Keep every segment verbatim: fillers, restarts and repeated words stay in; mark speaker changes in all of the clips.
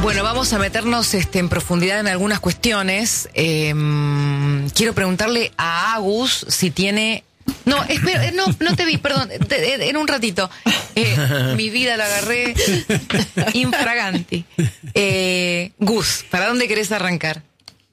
Speaker 1: Bueno, vamos a meternos este, en profundidad en algunas cuestiones. Eh, quiero preguntarle a Agus si tiene... No, espera, no, no te vi, perdón, te, en un ratito. Eh, mi vida la agarré infraganti. Eh, Gus, ¿para dónde querés arrancar?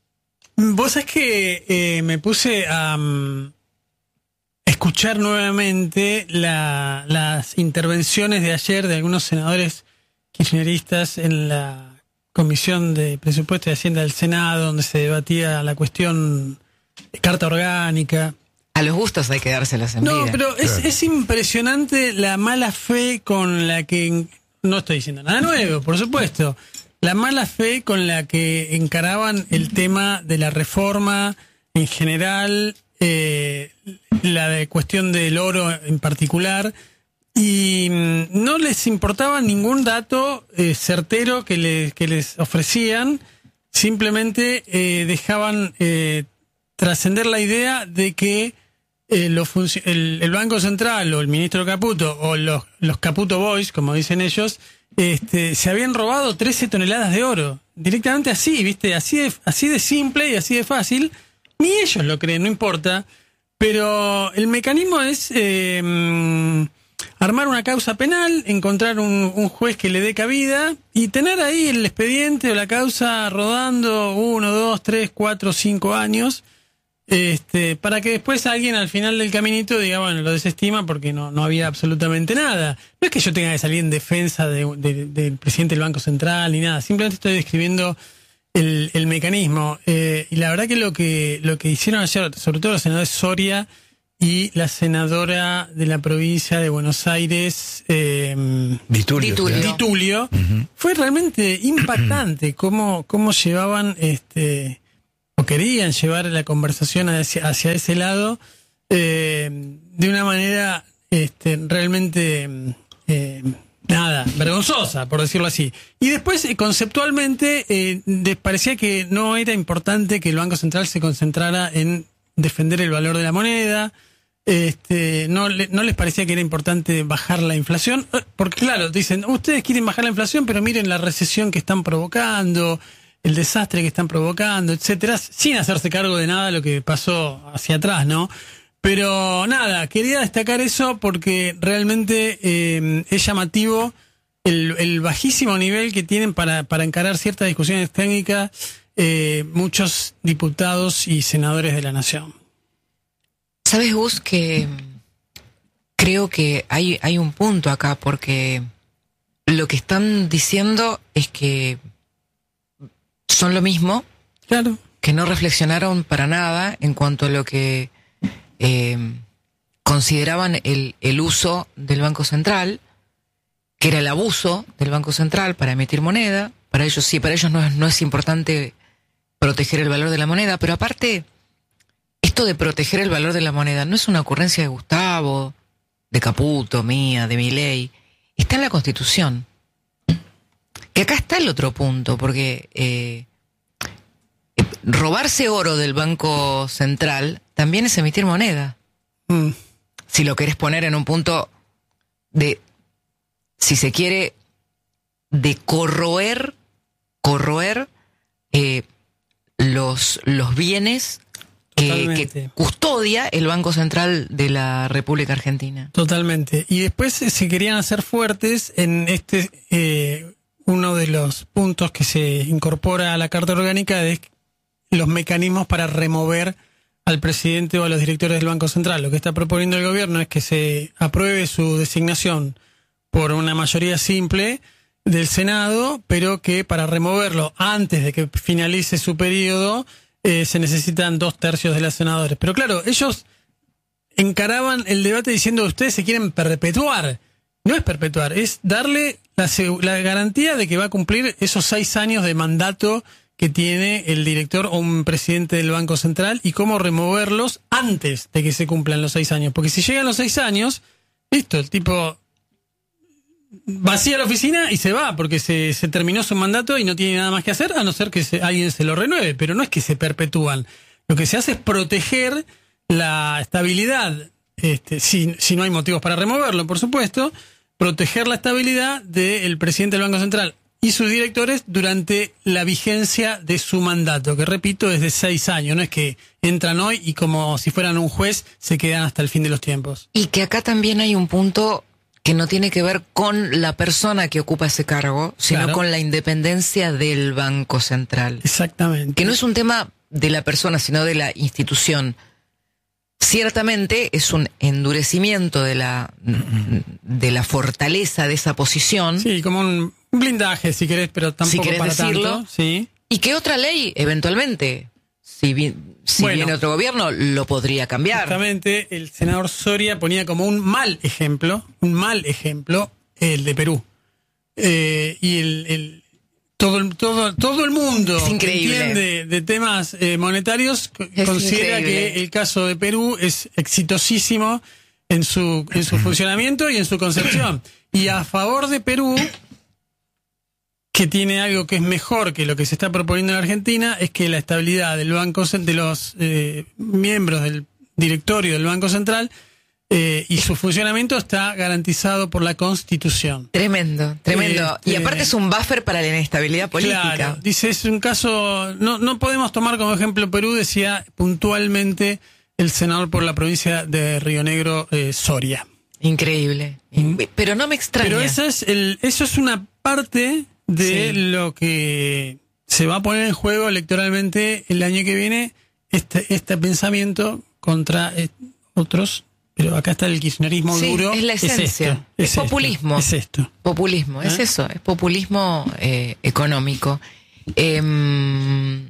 Speaker 2: Vos sabés que eh, me puse a um, escuchar nuevamente la, las intervenciones de ayer de algunos senadores kirchneristas en la Comisión de Presupuesto y Hacienda del Senado, donde se debatía la cuestión de carta orgánica.
Speaker 1: A los gustos hay que dárselas en
Speaker 2: No,
Speaker 1: vida.
Speaker 2: pero es,
Speaker 3: Claro.
Speaker 2: es impresionante la mala fe con la que... No estoy diciendo nada nuevo, por supuesto. La mala fe con la que encaraban el tema de la reforma en general, eh, la de cuestión del oro en particular, y mm, no les importaba ningún dato eh, certero que les, que les ofrecían, simplemente eh, dejaban eh, trascender la idea de que eh, lo func- el, el Banco Central o el ministro Caputo o los, los Caputo Boys, como dicen ellos, este, se habían robado trece toneladas de oro. Directamente así, ¿viste? Así de, así de simple y así de fácil. Ni ellos lo creen, no importa. Pero el mecanismo es eh, mm, armar una causa penal, encontrar un, un juez que le dé cabida y tener ahí el expediente o la causa rodando uno, dos, tres, cuatro, cinco años. Este, para que después alguien al final del caminito diga, bueno, lo desestima porque no, no había absolutamente nada. No es que yo tenga que salir en defensa de, de, del presidente del Banco Central ni nada, simplemente estoy describiendo el, el mecanismo. Eh, y la verdad que lo que lo que hicieron ayer, sobre todo los senadores Soria y la senadora de la provincia de Buenos Aires, eh,
Speaker 3: Di Tulio.
Speaker 1: Di Tulio.
Speaker 2: Di Tulio,
Speaker 3: Ujú.
Speaker 2: fue realmente impactante cómo, cómo llevaban este o querían llevar la conversación hacia, hacia ese lado eh, de una manera este, realmente eh, nada, vergonzosa, por decirlo así. Y después, eh, conceptualmente, eh, les parecía que no era importante que el Banco Central se concentrara en defender el valor de la moneda. Este, no, le, no les parecía que era importante bajar la inflación, porque claro, dicen, ustedes quieren bajar la inflación, pero miren la recesión que están provocando, el desastre que están provocando, etcétera, sin hacerse cargo de nada de lo que pasó hacia atrás, ¿no? Pero nada, quería destacar eso porque realmente eh, es llamativo el, el bajísimo nivel que tienen para, para encarar ciertas discusiones técnicas eh, muchos diputados y senadores de la Nación.
Speaker 1: ¿Sabes, Gus, que creo que hay, hay un punto acá? Porque lo que están diciendo es que son lo mismo,
Speaker 2: Claro.
Speaker 1: que no reflexionaron para nada en cuanto a lo que eh, consideraban el, el uso del Banco Central, que era el abuso del Banco Central para emitir moneda. Para ellos sí, para ellos no es, no es importante proteger el valor de la moneda, pero aparte, esto de proteger el valor de la moneda no es una ocurrencia de Gustavo, de Caputo, mía, de Milei, está en la Constitución. Que acá está el otro punto, porque eh, robarse oro del Banco Central también es emitir moneda.
Speaker 2: Mm.
Speaker 1: Si lo querés poner en un punto de, si se quiere, de corroer, corroer eh, los, los bienes que, que
Speaker 2: Totalmente.
Speaker 1: custodia el Banco Central de la República Argentina.
Speaker 2: Totalmente. Y después eh, se querían hacer fuertes en este, eh, uno de los puntos que se incorpora a la Carta Orgánica es los mecanismos para remover al presidente o a los directores del Banco Central. Lo que está proponiendo el gobierno es que se apruebe su designación por una mayoría simple del Senado, pero que para removerlo antes de que finalice su periodo eh, se necesitan dos tercios de los senadores. Pero claro, ellos encaraban el debate diciendo ustedes se quieren perpetuar. No es perpetuar, es darle la, segu- la garantía de que va a cumplir esos seis años de mandato que tiene el director o un presidente del Banco Central y cómo removerlos antes de que se cumplan los seis años. Porque si llegan los seis años, listo, el tipo vacía la oficina y se va porque se, se terminó su mandato y no tiene nada más que hacer a no ser que se, alguien se lo renueve. Pero no es que se perpetúan. Lo que se hace es proteger la estabilidad, este, si, si no hay motivos para removerlo, por supuesto, proteger la estabilidad del presidente del Banco Central y sus directores durante la vigencia de su mandato, que repito, es de seis años. No es que entran hoy y como si fueran un juez se quedan hasta el fin de los tiempos.
Speaker 1: Y que acá también hay un punto que no tiene que ver con la persona que ocupa ese cargo, sino
Speaker 2: Claro.
Speaker 1: con la independencia del Banco Central.
Speaker 2: Exactamente.
Speaker 1: Que no es un tema de la persona, sino de la institución. Ciertamente es un endurecimiento de la, de la fortaleza de esa posición.
Speaker 2: Sí, como un blindaje, si querés, pero tampoco
Speaker 1: Si querés
Speaker 2: para
Speaker 1: decirlo.
Speaker 2: tanto. Sí.
Speaker 1: Y que otra ley, eventualmente, si, vi- si
Speaker 2: Bueno.
Speaker 1: viene otro gobierno, lo podría cambiar.
Speaker 2: Justamente el senador Soria ponía como un mal ejemplo, un mal ejemplo, el de Perú. Eh, y el, el todo el todo todo el mundo
Speaker 1: Es
Speaker 2: que
Speaker 1: increíble.
Speaker 2: entiende de temas eh, monetarios co-
Speaker 1: Es
Speaker 2: considera
Speaker 1: increíble.
Speaker 2: que el caso de Perú es exitosísimo en su en su funcionamiento y en su concepción. Y a favor de Perú, que tiene algo que es mejor que lo que se está proponiendo en Argentina, es que la estabilidad del banco Cen- de los eh, miembros del directorio del Banco Central eh, y su funcionamiento está garantizado por la Constitución.
Speaker 1: Tremendo, tremendo.
Speaker 2: Este-
Speaker 1: Y aparte es un buffer para la inestabilidad política.
Speaker 2: Claro, dice, es un caso, no, no podemos tomar como ejemplo Perú, decía puntualmente el senador por la provincia de Río Negro, eh, Soria.
Speaker 1: Increíble. Pero no me extraña.
Speaker 2: Pero esa es el, eso es una parte de
Speaker 1: Sí.
Speaker 2: lo que se va a poner en juego electoralmente el año que viene, este, este pensamiento contra eh, otros, pero acá está el kirchnerismo
Speaker 1: Sí,
Speaker 2: duro.
Speaker 1: es la esencia.
Speaker 2: esto,
Speaker 1: Es
Speaker 2: esto,
Speaker 1: populismo.
Speaker 2: Es esto.
Speaker 1: Populismo, es
Speaker 2: ¿Eh?
Speaker 1: eso, es populismo eh, económico. Em,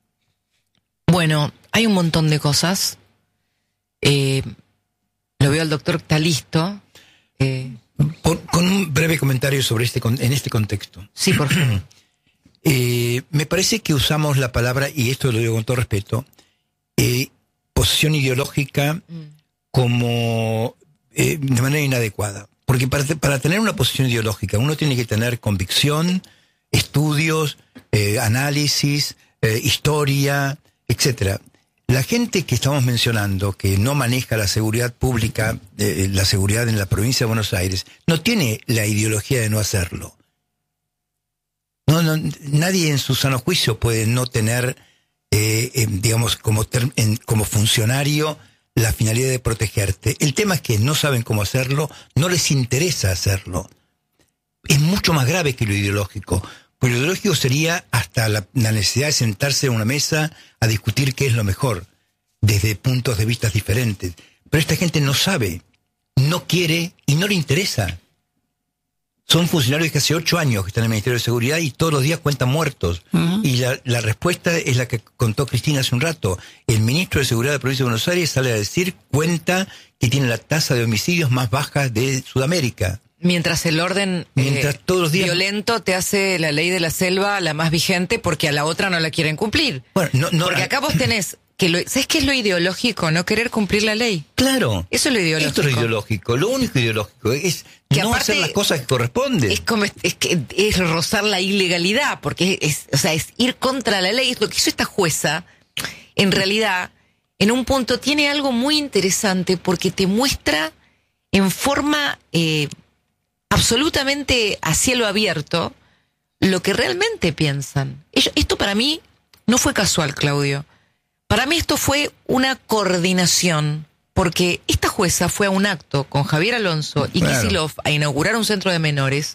Speaker 1: bueno, hay un montón de cosas. Eh, lo veo al doctor que está listo. Eh,
Speaker 3: Por- con un breve comentario sobre este con- en este contexto.
Speaker 1: sí, por favor.
Speaker 3: Eh, me parece que usamos la palabra, y esto lo digo con todo respeto, eh, posición ideológica como eh, de manera inadecuada. Porque para, te- para tener una posición ideológica uno tiene que tener convicción, estudios, eh, análisis, eh, historia, etcétera. La gente que estamos mencionando, que no maneja la seguridad pública, eh, la seguridad en la provincia de Buenos Aires, no tiene la ideología de no hacerlo. No, no, nadie en su sano juicio puede no tener, eh, eh, digamos, como, ter- en- como funcionario la finalidad de protegerte. El tema es que no saben cómo hacerlo, no les interesa hacerlo. Es mucho más grave que lo ideológico. Pues lo ideológico sería hasta la, la necesidad de sentarse a una mesa a discutir qué es lo mejor, desde puntos de vista diferentes. Pero esta gente no sabe, no quiere y no le interesa. Son funcionarios que hace ocho años que están en el Ministerio de Seguridad y todos los días cuentan muertos.
Speaker 2: Ujú.
Speaker 3: Y la, la respuesta es la que contó Cristina hace un rato. El ministro de Seguridad de la Provincia de Buenos Aires sale a decir, cuenta que tiene la tasa de homicidios más baja de Sudamérica.
Speaker 1: Mientras el orden
Speaker 3: Mientras
Speaker 1: eh,
Speaker 3: todos los días-
Speaker 1: violento te hace la ley de la selva la más vigente porque a la otra no la quieren cumplir.
Speaker 3: Bueno, no, no,
Speaker 1: Porque acá vos tenés que lo, ¿sabes qué es lo ideológico? No querer cumplir la ley.
Speaker 3: Claro.
Speaker 1: Eso es lo ideológico.
Speaker 3: Esto es lo ideológico. Lo único ideológico es
Speaker 1: Que
Speaker 3: no
Speaker 1: aparte
Speaker 3: hacer las cosas que corresponden.
Speaker 1: Es como es que es rozar la ilegalidad, porque es, o sea, es ir contra la ley. Es lo que hizo esta jueza, en realidad, en un punto tiene algo muy interesante porque te muestra en forma eh, absolutamente a cielo abierto lo que realmente piensan. Ellos- esto para mí no fue casual, Claudio. Para mí esto fue una coordinación, porque esta jueza fue a un acto con Javier Alonso y
Speaker 3: Claro.
Speaker 1: Kicillof a inaugurar un centro de menores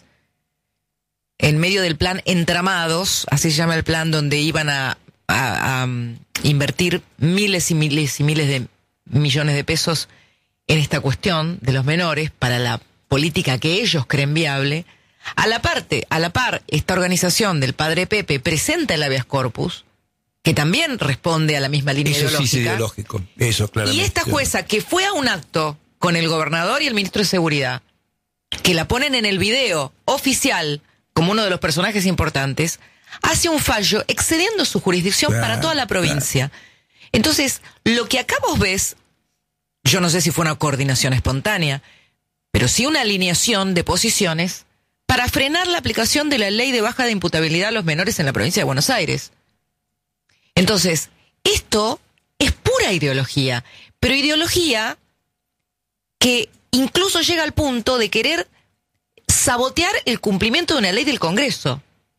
Speaker 1: en medio del plan Entramados, así se llama el plan, donde iban a, a- a, um, invertir miles y miles y miles de millones de pesos en esta cuestión de los menores para la política que ellos creen viable. A la parte, a la par, esta organización del padre Pepe presenta el habeas corpus, que también responde a la misma línea
Speaker 3: Eso sí es
Speaker 1: ideológica.
Speaker 3: ideológico. Eso, claro.
Speaker 1: Y esta jueza que fue a un acto con el gobernador y el ministro de Seguridad, que la ponen en el video oficial como uno de los personajes importantes, hace un fallo excediendo su jurisdicción
Speaker 3: Claro,
Speaker 1: para toda la provincia. Entonces, lo que acá vos ves, yo no sé si fue una coordinación espontánea, pero sí una alineación de posiciones para frenar la aplicación de la ley de baja de imputabilidad a los menores en la provincia de Buenos Aires. Entonces, esto es pura ideología, pero ideología que incluso llega al punto de querer sabotear el cumplimiento de una ley del Congreso.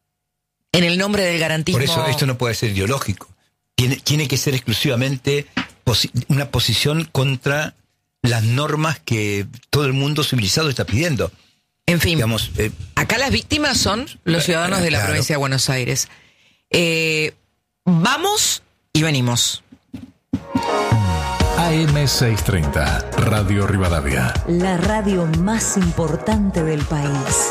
Speaker 1: en el nombre del garantismo.
Speaker 3: Por eso esto no puede ser ideológico. Tiene, tiene que ser exclusivamente posi- una posición contra las normas que todo el mundo civilizado está pidiendo.
Speaker 1: En fin,
Speaker 3: Digamos, eh,
Speaker 1: acá las víctimas son los ciudadanos de la
Speaker 3: claro.
Speaker 1: provincia de Buenos Aires. Eh, vamos y venimos.
Speaker 4: A M seiscientos treinta, Radio Rivadavia.
Speaker 5: La radio más importante del país.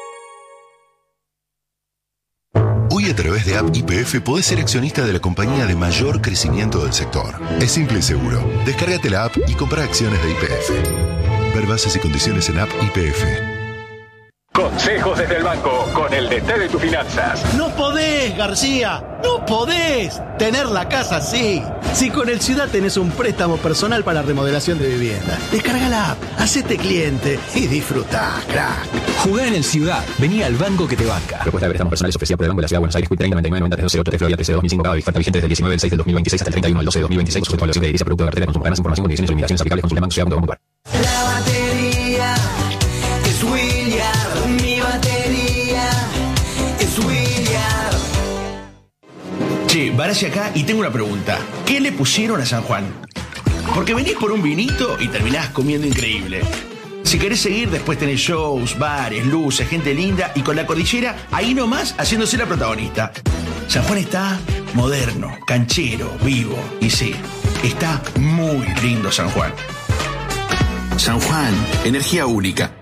Speaker 6: Hoy a través de App Y P F podés ser accionista de la compañía de mayor crecimiento del sector. Es simple y seguro. Descárgate la app y compra acciones de Y P F. Ver bases y condiciones en App Y P F.
Speaker 7: Consejos desde el banco con el D T de tus finanzas.
Speaker 8: No podés, García, no podés tener la casa así. Si con el Ciudad tenés un préstamo personal para remodelación de vivienda, descarga la app, hacete cliente y disfrutá, crack.
Speaker 9: Jugá en el Ciudad, vení al banco que te banca. Propuesta de préstamos personales ofrecida por el Banco de la Ciudad de Buenos Aires, Q treinta noventa y nueve noventa tres ocho T Florida T C dos mil cinco, cada oferta vigente desde el diecinueve del seis del dos mil veintiséis hasta el treinta y uno del doce del dos mil veintiséis, sujeto a evaluación de edilicia, producto de cartera de consumo, ganas, información, condiciones y limitaciones aplicables, consulta banco ciudad punto com punto ar.
Speaker 10: La batería es William, mi batería es William.
Speaker 11: Che, Barassi acá y tengo una pregunta. ¿Qué le pusieron a San Juan? Porque venís por un vinito y terminás comiendo increíble. Si querés seguir, después tenés shows, bares, luces, gente linda y con la cordillera ahí nomás haciéndose la protagonista. San Juan está moderno, canchero, vivo y sí, está muy lindo San Juan.
Speaker 12: San Juan, energía única.